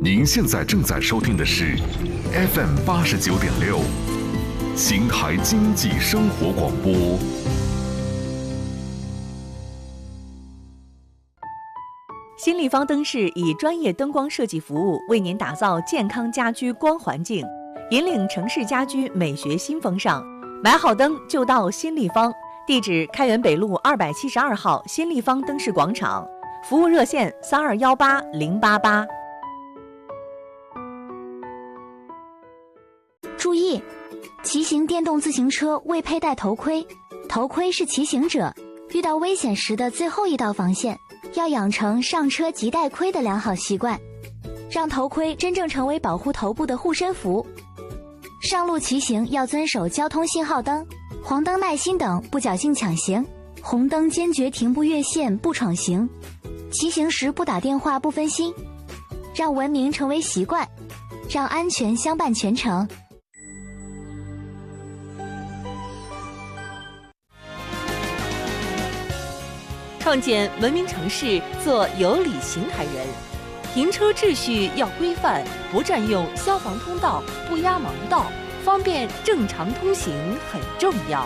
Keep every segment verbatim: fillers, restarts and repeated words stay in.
您现在正在收听的是 F M 八十九点六，邢台经济生活广播。 新立方灯饰以专业灯光设计服务，为您打造健康家居光环境，引领城市家居美学新风尚。买好灯就到新立方，地址开元北路二百七十二号新立方灯饰广场，服务热线三二幺八零八八。 注意，骑行电动自行车未佩戴头盔，头盔是骑行者遇到危险时的最后一道防线，要养成上车即戴盔的良好习惯，让头盔真正成为保护头部的护身符。上路骑行要遵守交通信号灯、黄灯耐心等，不侥幸抢行，红灯坚决停步越线不闯行，骑行时不打电话不分心，让文明成为习惯，让安全相伴全程。 创建文明城市，做有理邢台人。停车秩序要规范，不占用消防通道，不压盲道，方便正常通行很重要。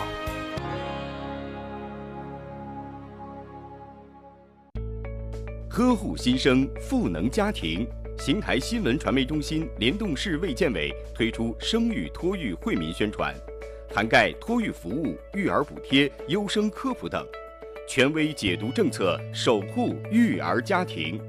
呵护新生，赋能家庭。邢台新闻传媒中心联动市卫健委推出生育托育惠民宣传，涵盖托育服务、育儿补贴、优生科普等。权威解读政策，守护育儿家庭。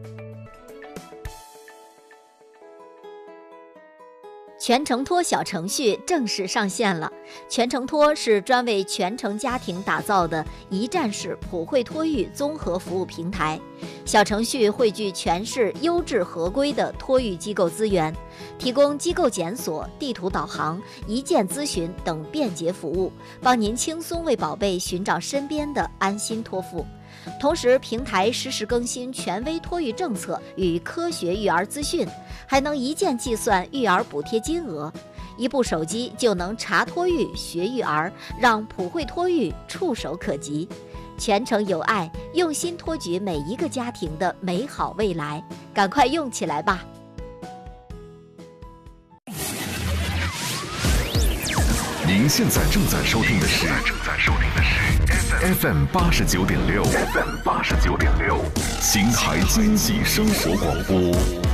全程托小程序正式上线了。全程托是专为全程家庭打造的一站式普惠托育综合服务平台。小程序汇聚全市优质合规的托育机构资源，提供机构检索、地图导航、一键咨询等便捷服务，帮您轻松为宝贝寻找身边的安心托付。同时，平台实时更新权威托育政策与科学育儿资讯，还能一键计算育儿补贴金额，一部手机就能查托育、学育儿，让普惠托育触手可及。全程有爱，用心托举每一个家庭的美好未来，赶快用起来吧！ 您现在正在收听的是 F M 八十九点六 ，F M 八十九点六，邢台经济生活广播。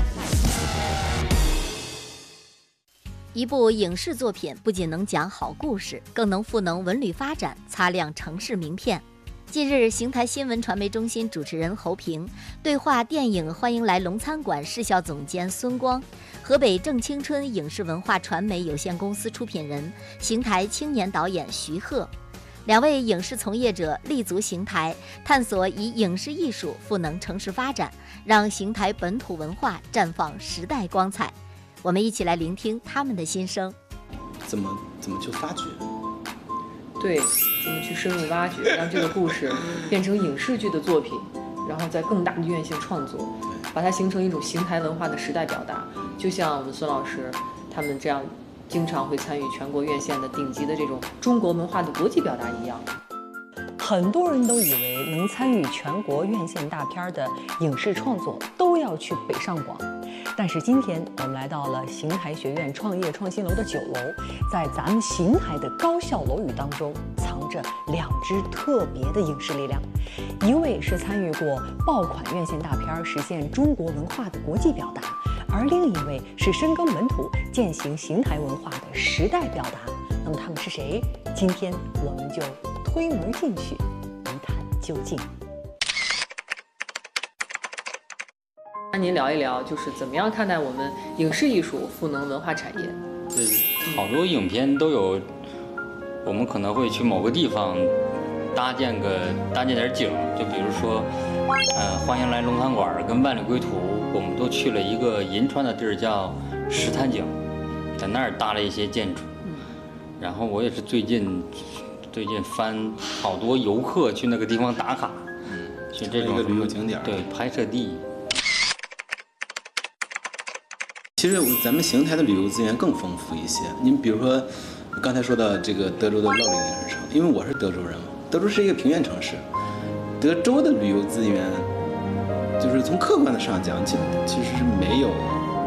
一部影视作品不仅能讲好故事，更能赋能文旅发展，擦亮城市名片。近日，邢台新闻传媒中心主持人侯平对话电影《欢迎来龙餐馆》市校总监孙光，河北正青春影视文化传媒有限公司出品人、邢台青年导演徐鹤。两位影视从业者立足邢台，探索以影视艺术赋能城市发展，让邢台本土文化绽放时代光彩。我们一起来聆听他们的心声。 怎么怎么去发掘？ 对，怎么去深入挖掘，让这个故事变成影视剧的作品，然后在更大的院线创作，把它形成一种邢台文化的时代表达。就像我们孙老师他们这样经常会参与全国院线的顶级的这种中国文化的国际表达一样。 很多人都以为能参与全国院线大片的影视创作都要去北上广，但是今天我们来到了邢台学院创业创新楼的九楼，在咱们邢台的高校楼宇当中藏着两支特别的影视力量，一位是参与过爆款院线大片实现中国文化的国际表达，而另一位是深耕本土践行邢台文化的时代表达。那么他们是谁？今天我们就推门进去一探究竟。 那您聊一聊，就是怎么样看待我们影视艺术赋能文化产业？ 对，好多影片都有，我们可能会去某个地方搭建个搭建点景，就比如说，呃，欢迎来龙潭馆跟万里归途，我们都去了一个银川的地儿叫石潭井，在那儿搭了一些建筑。然后我也是最近最近翻好多游客去那个地方打卡，嗯，去这种旅游景点， 对，拍摄地。 其实咱们邢台的旅游资源更丰富一些。您比如说，刚才说到这个德州的乐陵影视城，因为我是德州人嘛，德州是一个平原城市，德州的旅游资源，就是从客观的上讲，其其实是没有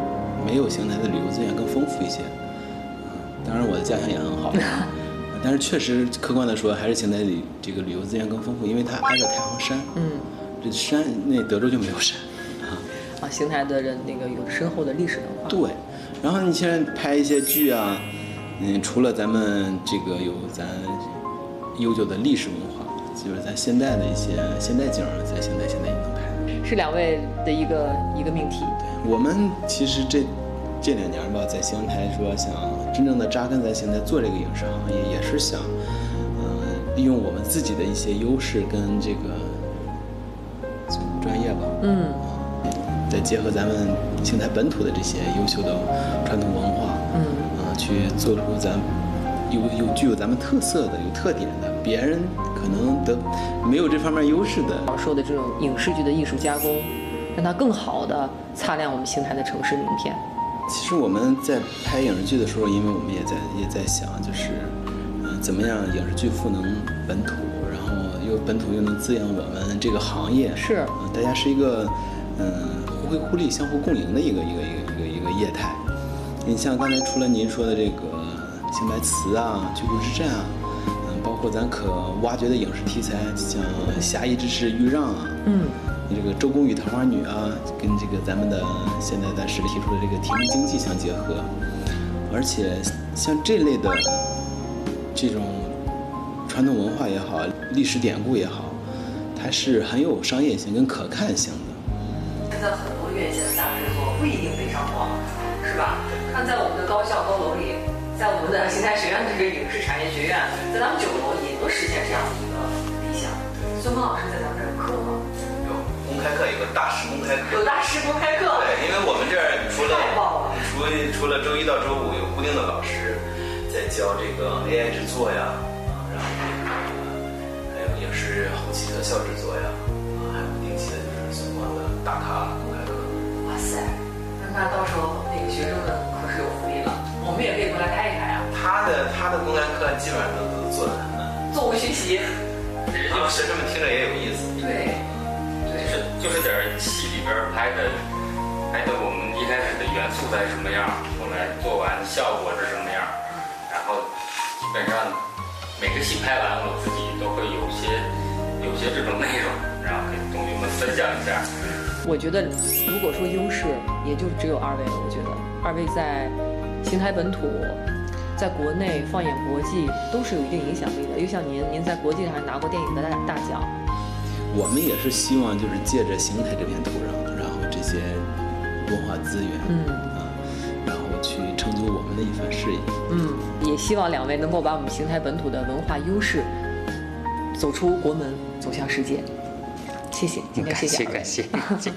没有邢台的旅游资源更丰富一些。当然我的家乡也很好，但是确实客观的说，还是邢台里这个旅游资源更丰富，因为它挨着太行山。 嗯， 这山那德州就没有山。 啊，邢台的人那个有深厚的历史文化。 对，然后你现在拍一些剧啊，嗯，除了咱们这个有咱悠久的历史文化，就是咱现代的一些现代景，在邢台现在也能拍。 是两位的一个一个命题。 对，我们其实这这两年吧，在邢台说想真正的扎根在邢台做这个影视行业，也是想，嗯、呃，利用我们自己的一些优势跟这个专业吧。 嗯。 再结合咱们邢台本土的这些优秀的传统文化， 嗯， 啊、呃，去做出咱有有具有咱们特色的、有特点的，别人可能得没有这方面优势的。 说的这种影视剧的艺术加工，让它更好的擦亮我们邢台的城市名片。 其实我们在拍影视剧的时候，因为我们也在也在想，就是，嗯、呃，怎么样影视剧赋能本土，然后又本土又能滋养我们这个行业。 是， 啊、呃，大家是一个，嗯。互惠互利、相互共赢的一个一个一个一个一个业态。你像刚才除了您说的这个邢台词啊、居住之战啊，嗯，包括咱可挖掘的影视题材，像《侠义之士豫让》啊， 嗯， 这个《周公与桃花女》啊，跟这个咱们的现在暂时提出的这个体育经济相结合，而且像这类的这种传统文化也好、历史典故也好，它是很有商业性跟可看性的。 现在很多院线的大制作不一定北上广，是吧？看在我们的高校高楼里，在我们的邢台学院的这个影视产业学院，在咱们九楼也能实现这样的一个理想。孙峰老师在咱们这儿有课吗？ 有公开课，有个大师公开课。 有大师公开课。 对，因为我们这儿除了除除了周一到周五有固定的老师在教这个 A I 制作呀，啊，然后还有影视后期特效制作呀。还有定期的就是相关的大咖公开课。 哇塞，那到时候那个学生们可是有福利了，我们也可以过来开一开啊。 他的他的公开课基本上都都做得很难， 座无虚席， 然后学生们听着也有意思。 对， 对，就是就是点戏里边拍的拍的我们一开始的元素在什么样，后来做完效果是什么样，然后基本上每个戏拍完，我自己都会有些有些这种内容。然后跟同学们分享一下。 我觉得，如果说优势，也就只有二位了。我觉得二位在邢台本土，在国内放眼国际都是有一定影响力的。又像您，您在国际上还拿过电影的大大奖。 我们也是希望就是借着邢台这片土壤，然后这些文化资源， 嗯啊，然后去成就我们的一番事业。 嗯，也希望两位能够把我们邢台本土的文化优势走出国门，走向世界。谢谢，今天谢谢， 感谢感谢。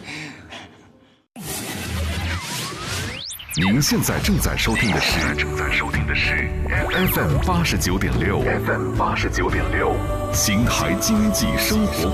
您现在正在收听的是正在收听的是 F M 八十九点六 F M 八十九点六，邢台经济生活。